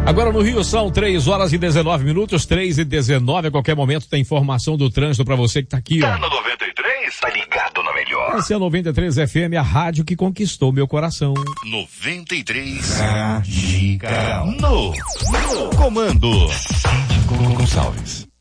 Agora no Rio são 3h19, 3h19. A qualquer momento tem informação do trânsito pra você que tá aqui, ó. Tá no 93? Tá ligado na melhor. Essa é a 93 FM, a rádio que conquistou meu coração. 93 Dica no comando. Cíntico Gonçalves.